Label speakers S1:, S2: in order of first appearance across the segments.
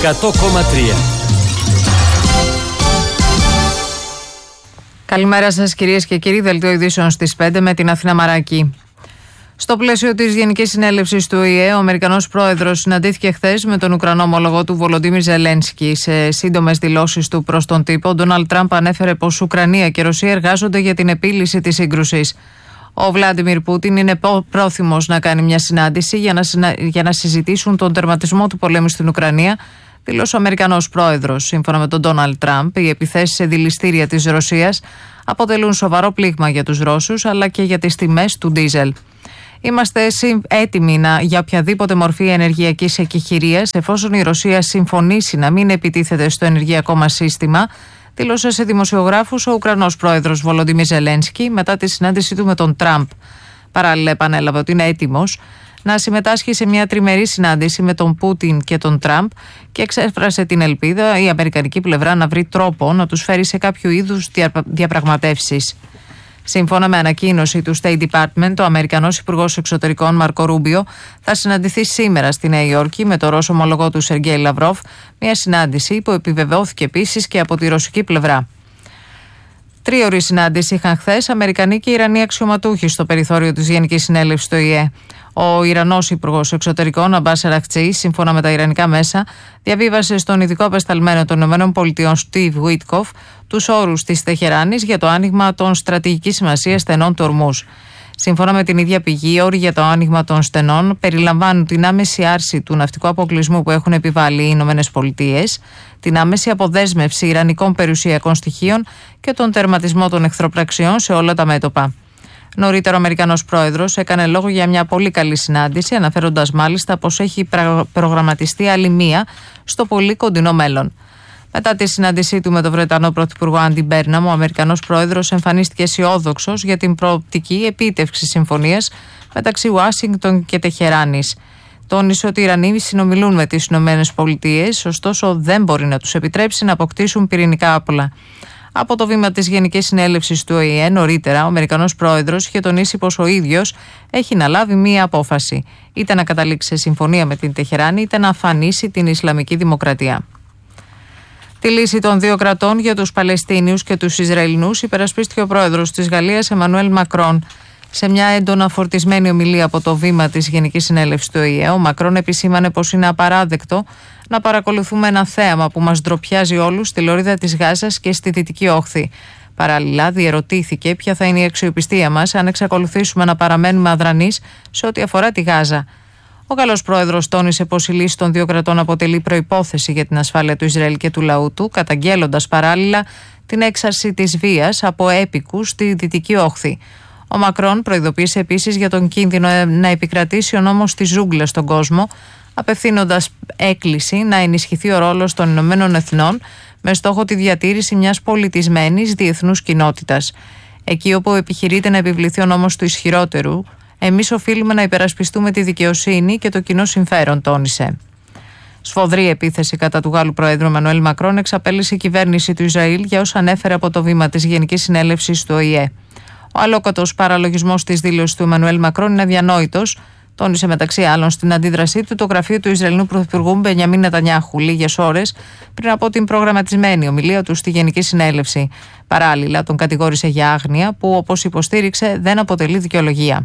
S1: 100,3.
S2: Καλημέρα σας κυρίες και κύριοι, δελτίο ειδήσεων στις 5 με την Αθήνα Μαράκη. Στο πλαίσιο της Γενικής Συνέλευσης του ΟΗΕ, ο Αμερικανός πρόεδρος συναντήθηκε χθες με τον Ουκρανό ομολογό του Βολοντίμιρ Ζελένσκι. Σε σύντομες δηλώσεις του προς τον τύπο, ο Ντόναλντ Τραμπ ανέφερε πως Ουκρανία και Ρωσία εργάζονται για την επίλυση της σύγκρουσης. Ο Βλάντιμιρ Πούτιν είναι πρόθυμος να κάνει μια συνάντηση για να συζητήσουν τον τερματισμό του πολέμου στην Ουκρανία, δήλωσε ο Αμερικανός πρόεδρος. Σύμφωνα με τον Ντόναλντ Τραμπ, οι επιθέσεις σε δηληστήρια της Ρωσίας αποτελούν σοβαρό πλήγμα για τους Ρώσους αλλά και για τις τιμές του ντίζελ. Είμαστε έτοιμοι για οποιαδήποτε μορφή ενεργειακής εκεχηρίας εφόσον η Ρωσία συμφωνήσει να μην επιτίθεται στο ενεργειακό μας σύστημα, δήλωσε σε δημοσιογράφους ο Ουκρανός πρόεδρος Βολοντίμιρ Ζελένσκι μετά τη συνάντησή του με τον Τραμπ. Παράλληλα, επανέλαβε ότι είναι έτοιμος να συμμετάσχει σε μια τριμερή συνάντηση με τον Πούτιν και τον Τραμπ και εξέφρασε την ελπίδα η αμερικανική πλευρά να βρει τρόπο να τους φέρει σε κάποιο είδους διαπραγματεύσεις. Σύμφωνα με ανακοίνωση του State Department, ο Αμερικανός Υπουργός Εξωτερικών Μάρκο Ρούμπιο θα συναντηθεί σήμερα στη Νέα Υόρκη με τον Ρώσο ομολογό του Σεργέη Λαυρόφ, μια συνάντηση που επιβεβαιώθηκε επίσης και από τη ρωσική πλευρά. Τρίωρη συνάντηση είχαν χθες Αμερικανοί και Ιρανοί αξιωματούχοι στο περιθώριο της Γενικής Συνέλευσης του ΟΗΕ. Ο Ιρανός Υπουργός Εξωτερικών Αμπάς Αραχτζή, σύμφωνα με τα ιρανικά μέσα, διαβίβασε στον ειδικό απεσταλμένο των ΗΠΑ Στίβ Γουίτκοφ τους όρους της Τεχεράνης για το άνοιγμα των στρατηγικής σημασίας στενών του Ορμούζ. Σύμφωνα με την ίδια πηγή, οι όροι για το άνοιγμα των στενών περιλαμβάνουν την άμεση άρση του ναυτικού αποκλεισμού που έχουν επιβάλει οι ΗΠΑ, την άμεση αποδέσμευση ιρανικών περιουσιακών στοιχείων και τον τερματισμό των εχθροπραξιών σε όλα τα μέτωπα. Νωρίτερα, ο Αμερικανός πρόεδρος έκανε λόγο για μια πολύ καλή συνάντηση, αναφέροντας μάλιστα πως έχει προγραμματιστεί άλλη μία στο πολύ κοντινό μέλλον. Μετά τη συνάντησή του με τον Βρετανό Πρωθυπουργό Άντι Μπέρναμ, ο Αμερικανός πρόεδρος εμφανίστηκε αισιόδοξος για την προοπτική επίτευξη συμφωνίας μεταξύ Ουάσιγκτον και Τεχεράνης. Τόνισε ότι οι Ιρανοί συνομιλούν με τις ΗΠΑ, ωστόσο δεν μπορεί να τους επιτρέψει να αποκτήσουν πυρηνικά όπλα. Από το βήμα της Γενικής Συνέλευσης του ΟΗΕ, νωρίτερα, ο Αμερικανός πρόεδρος είχε τονίσει πως ο ίδιος έχει να λάβει μία απόφαση: είτε να καταλήξει σε συμφωνία με την Τεχεράνη, είτε να αφανίσει την Ισλαμική Δημοκρατία. Τη λύση των δύο κρατών για τους Παλαιστίνιους και τους Ισραηλινούς υπερασπίστηκε ο πρόεδρος της Γαλλίας Εμμανουέλ Μακρόν. Σε μια έντονα φορτισμένη ομιλία από το βήμα της Γενικής Συνέλευσης του ΟΗΕ, ο Μακρόν επισήμανε πως είναι απαράδεκτο να παρακολουθούμε ένα θέαμα που μας ντροπιάζει όλους στη λωρίδα της Γάζας και στη Δυτική Όχθη. Παράλληλα, διερωτήθηκε ποια θα είναι η αξιοπιστία μας αν εξακολουθήσουμε να παραμένουμε αδρανείς σε ό,τι αφορά τη Γάζα. Ο Γάλλος πρόεδρος τόνισε πως η λύση των δύο κρατών αποτελεί προϋπόθεση για την ασφάλεια του Ισραήλ και του λαού του, καταγγέλλοντας παράλληλα την έξαρση της βίας από έπικους στη Δυτική Όχθη. Ο Μακρόν προειδοποίησε επίσης για τον κίνδυνο να επικρατήσει ο νόμος της ζούγκλας στον κόσμο, απευθύνοντας έκκληση να ενισχυθεί ο ρόλος των Ηνωμένων Εθνών με στόχο τη διατήρηση μιας πολιτισμένης διεθνούς κοινότητας. Εκεί όπου επιχειρείται να επιβληθεί ο νόμος του ισχυρότερου, εμείς οφείλουμε να υπερασπιστούμε τη δικαιοσύνη και το κοινό συμφέρον, τόνισε. Σφοδρή επίθεση κατά του Γάλλου Προέδρου Εμμανουέλ Μακρόν εξαπέλυσε η κυβέρνηση του Ισραήλ για όσα ανέφερε από το βήμα της Γενικής Συνέλευσης του ΟΗΕ. Ο αλόκοτος παραλογισμός της δήλωσης του Εμμανουέλ Μακρόν είναι αδιανόητος, τόνισε μεταξύ άλλων στην αντίδρασή του το γραφείο του Ισραηλινού Πρωθυπουργού Μπενιαμίν Νετανιάχου λίγες ώρες πριν από την προγραμματισμένη ομιλία του στη Γενική Συνέλευση. Παράλληλα, τον κατηγόρησε για άγνοια που, όπως υποστήριξε, δεν αποτελεί δικαιολογία.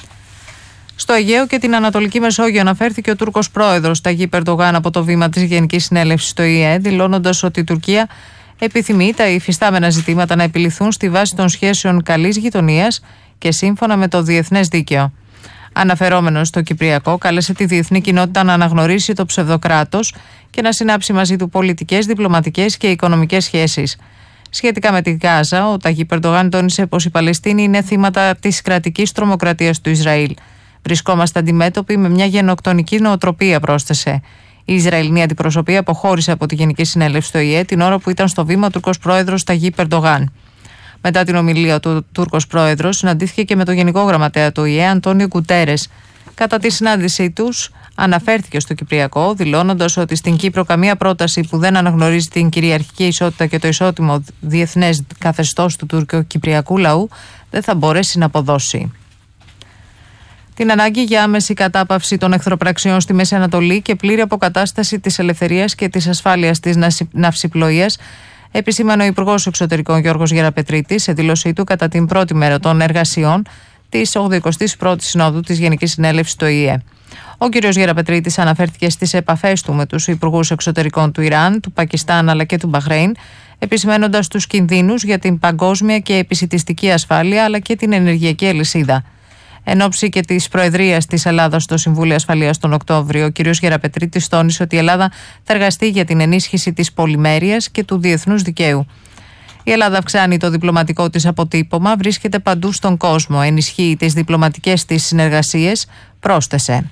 S2: Στο Αιγαίο και την Ανατολική Μεσόγειο αναφέρθηκε ο Τούρκος πρόεδρος Ταγίπ Ερντογάν από το βήμα της Γενικής Συνέλευσης του ΟΗΕ, δηλώνοντας ότι η Τουρκία επιθυμεί τα υφιστάμενα ζητήματα να επιληθούν στη βάση των σχέσεων καλής γειτονίας και σύμφωνα με το διεθνές δίκαιο. Αναφερόμενος στο Κυπριακό, κάλεσε τη διεθνή κοινότητα να αναγνωρίσει το ψευδοκράτος και να συνάψει μαζί του πολιτικές, διπλωματικές και οικονομικές σχέσεις. Σχετικά με τη Γάζα, ο Ταγίπ Ερντογάν τόνισε πως οι Παλαιστίνοι είναι θύματα της κρατικής τρομοκρατίας του Ισραήλ. Βρισκόμαστε αντιμέτωποι με μια γενοκτονική νοοτροπία, πρόσθεσε. Η Ισραηλινή αντιπροσωπεία αποχώρησε από τη Γενική Συνέλευση του ΟΗΕ την ώρα που ήταν στο βήμα ο Τούρκος πρόεδρος Ταγίπ Ερντογάν. Μετά την ομιλία του, ο Τούρκος πρόεδρος συναντήθηκε και με τον Γενικό Γραμματέα του ΟΗΕ, Αντώνιο Γκουτέρες. Κατά τη συνάντησή τους, αναφέρθηκε στο Κυπριακό, δηλώνοντας ότι στην Κύπρο καμία πρόταση που δεν αναγνωρίζει την κυριαρχική ισότητα και το ισότιμο διεθνές καθεστώς του τουρκοκυπριακού λαού δεν θα μπορέσει να αποδώσει. την ανάγκη για άμεση κατάπαυση των εχθροπραξιών στη Μέση Ανατολή και πλήρη αποκατάσταση της ελευθερίας και της ασφάλειας της ναυσιπλοείας, επισήμανε ο Υπουργός Εξωτερικών Γιώργος Γεραπετρίτης σε δήλωσή του κατά την πρώτη μέρα των εργασιών της 81ης Συνόδου της Γενικής Συνέλευσης του ΟΗΕ. Ο κ. Γεραπετρίτης αναφέρθηκε στις επαφές του με τους υπουργούς εξωτερικών του Ιράν, του Πακιστάν αλλά και του Μπαχρέιν, επισημένοντας τους κινδύνους για την παγκόσμια και επισιτιστική ασφάλεια αλλά και την ενεργειακή αλυσίδα. Εν ώψη και της προεδρίας της Ελλάδας στο Συμβούλιο Ασφαλείας τον Οκτώβριο, ο κ. Γεραπετρίτης τόνισε ότι η Ελλάδα θα εργαστεί για την ενίσχυση της πολυμέρειας και του διεθνούς δικαίου. Η Ελλάδα αυξάνει το διπλωματικό της αποτύπωμα, βρίσκεται παντού στον κόσμο, ενισχύει τις διπλωματικές της συνεργασίες, πρόσθεσε.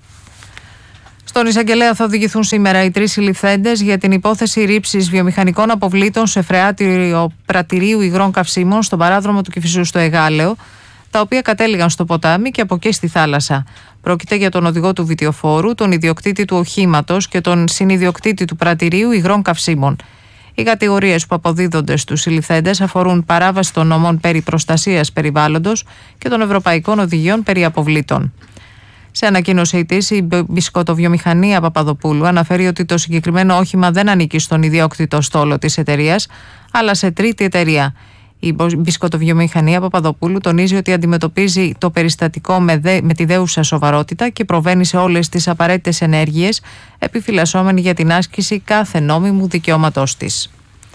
S2: Στον εισαγγελέα θα οδηγηθούν σήμερα οι 3 συλληφθέντες για την υπόθεση ρήψης βιομηχανικών αποβλήτων σε φρεάτριο πρατηρίου υγρών καυσίμων στον παράδρομο του Κηφισού στο Εγάλεο, τα οποία κατέληγαν στο ποτάμι και από εκεί στη θάλασσα. Πρόκειται για τον οδηγό του βιτιοφόρου, τον ιδιοκτήτη του οχήματος και τον συνιδιοκτήτη του πρατηρίου υγρών καυσίμων. Οι κατηγορίες που αποδίδονται στους συλληφθέντες αφορούν παράβαση των νόμων περί προστασίας περιβάλλοντος και των ευρωπαϊκών οδηγιών περί αποβλήτων. Σε ανακοίνωσή της, η μπισκοτοβιομηχανία Παπαδοπούλου αναφέρει ότι το συγκεκριμένο όχημα δεν ανήκει στον ιδιόκτητο στόλο της εταιρείας, αλλά σε τρίτη εταιρεία. Η μπισκοτοβιομηχανία Παπαδοπούλου τονίζει ότι αντιμετωπίζει το περιστατικό με τη δέουσα σοβαρότητα και προβαίνει σε όλες τις απαραίτητες ενέργειες, επιφυλασσόμενη για την άσκηση κάθε νόμιμου δικαιώματός της.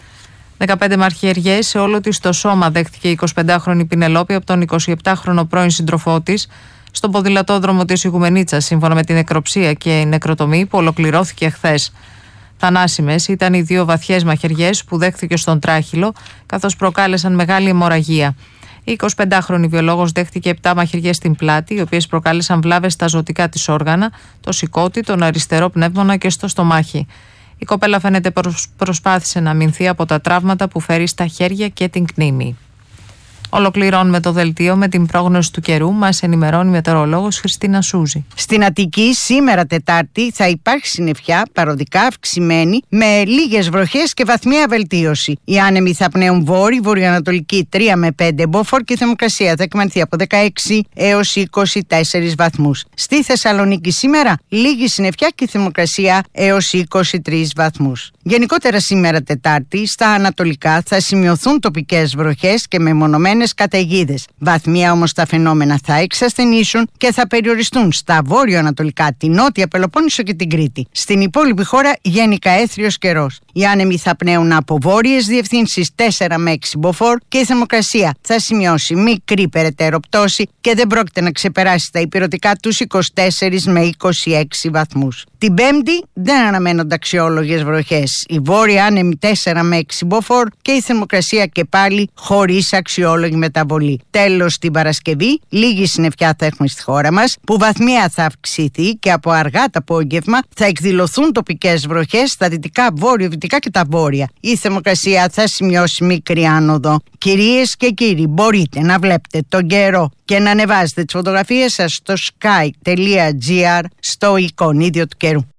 S2: 15 μαχαιριές σε όλο της το σώμα δέχτηκε η 25χρονη Πινελόπη από τον 27χρονο πρώην σύντροφό της στον ποδηλατόδρομο της Ιγουμενίτσας, σύμφωνα με την νεκροψία και νεκροτομή που ολοκληρώθηκε χθες. Θανάσιμες ήταν οι 2 βαθιές μαχαιριές που δέχθηκε στον τράχυλο, καθώς προκάλεσαν μεγάλη αιμορραγία. Η 25χρονη βιολόγος δέχτηκε 7 μαχαιριές στην πλάτη, οι οποίες προκάλεσαν βλάβες στα ζωτικά της όργανα, το σηκώτη, τον αριστερό πνεύμονα και στο στομάχι. Η κοπέλα φαίνεται προσπάθησε να αμυνθεί από τα τραύματα που φέρει στα χέρια και την κνήμη. Ολοκληρώνουμε το δελτίο με την πρόγνωση του καιρού. Μας ενημερώνει η μετεωρολόγος Χριστίνα Σούζη.
S1: Στην Αττική σήμερα Τετάρτη θα υπάρχει συννεφιά παροδικά αυξημένη με λίγες βροχές και βαθμία βελτίωση. Οι άνεμοι θα πνέουν βορειοανατολική 3 με 5 μποφόρ και η θερμοκρασία θα εκμανθεί από 16 έως 24 βαθμούς. Στη Θεσσαλονίκη σήμερα λίγη συννεφιά και η θερμοκρασία έως 23 βαθμούς. Γενικότερα σήμερα Τετάρτη στα ανατολικά θα σημειωθούν τοπικές βροχές και μεμονωμένες καταιγίδες. Βαθμία όμως τα φαινόμενα θα εξασθενήσουν και θα περιοριστούν στα βόρειο-ανατολικά, την Νότια Πελοπόννησο και την Κρήτη. Στην υπόλοιπη χώρα γενικά έθριος καιρός. Οι άνεμοι θα πνέουν από βόρειες διευθύνσεις 4 με 6 μποφόρ και η θερμοκρασία θα σημειώσει μικρή περαιτέρω πτώση και δεν πρόκειται να ξεπεράσει τα ηπειρωτικά τους 24 με 26 βαθμούς. Την Πέμπτη δεν αναμένονται αξιόλογες βροχές. Οι βόρειοι άνεμοι 4 με 6 μποφόρ και η θερμοκρασία και πάλι χωρίς αξιόλογη μεταβολή. Τέλος, την Παρασκευή λίγη συννεφιά θα έχουμε στη χώρα μας, που βαθμία θα αυξηθεί και από αργά το απόγευμα θα εκδηλωθούν τοπικές βροχές στα δυτικά, βόρειο-δυτικά και τα βόρεια. Η θερμοκρασία θα σημειώσει μικρή άνοδο. Κυρίες και κύριοι, μπορείτε να βλέπετε τον καιρό και να ανεβάζετε τις φωτογραφίες σας στο sky.gr στο εικονίδιο του καιρού.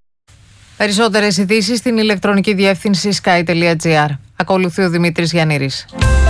S2: Περισσότερες ειδήσεις στην ηλεκτρονική διεύθυνση sky.gr. Ακολουθεί ο Δημήτρης Γιαννήρης.